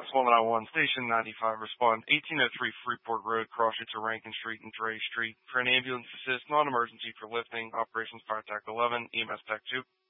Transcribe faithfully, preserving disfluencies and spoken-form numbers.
one nine one, Station ninety-five, respond eighteen oh three Freeport Road, cross to Rankin Street and Dre Street. For an ambulance assist, non-emergency for lifting, operations fire tech eleven, E M S tech two.